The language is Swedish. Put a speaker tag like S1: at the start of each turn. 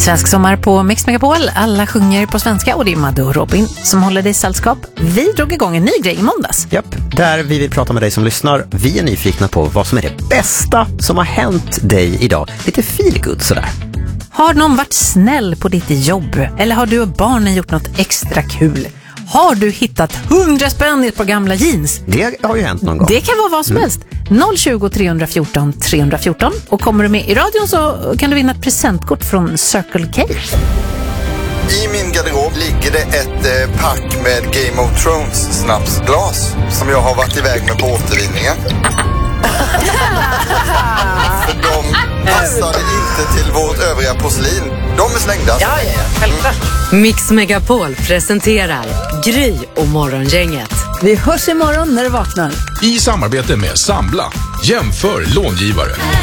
S1: Svensk sommar på Mix Megapol. Alla sjunger på svenska och det är Madde och Robin som håller dig sällskap. Vi drog igång en ny grej i måndags.
S2: Japp, där vi vill prata med dig som lyssnar. Vi är nyfikna på vad som är det bästa som har hänt dig idag. Lite feelgood sådär.
S1: Har någon varit snäll på ditt jobb? Eller har du och barnen gjort något extra kul? Har du hittat 100 spänn i ett par gamla jeans?
S2: Det har ju hänt någon gång.
S1: Det kan vara vad som helst. 020 314 314. Och kommer du med i radion så kan du vinna ett presentkort från Circle K.
S3: I min garderob ligger det ett pack med Game of Thrones snapsglas som jag har varit iväg med på återvinningen. För de passade inte till vårt övriga porslin. De är slängda.
S1: Ja, självklart.
S4: Mix Megapol presenterar Gry och Morgongänget.
S1: Vi hörs imorgon när du vaknar.
S5: I samarbete med Sambla. Jämför långivare.